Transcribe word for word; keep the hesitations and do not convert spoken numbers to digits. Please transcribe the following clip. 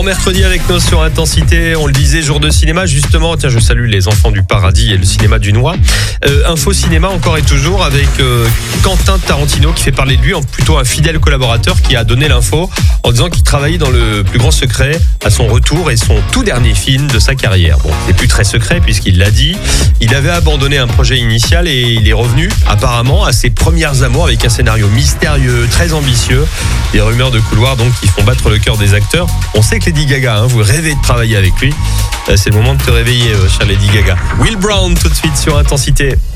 mercredi avec nous sur Intensité, on le disait, jour de cinéma justement. Tiens, je salue les enfants du paradis et le cinéma du Noix. Euh, info cinéma encore et toujours avec euh, Quentin Tarantino qui fait parler de lui en plutôt un fidèle collaborateur qui a donné l'info en disant qu'il travaillait dans le plus grand secret à son retour et son tout dernier film de sa carrière. Bon, c'est plus très secret puisqu'il l'a dit. Il avait abandonné un projet initial et il est revenu apparemment à ses premières amours avec un scénario mystérieux, très ambitieux. Des rumeurs de couloir donc qui font battre le cœur des acteurs. On sait que Lady Gaga, hein, vous rêvez de travailler avec lui. C'est le moment de te réveiller, euh, cher Lady Gaga. Will Brown tout de suite sur Intensité.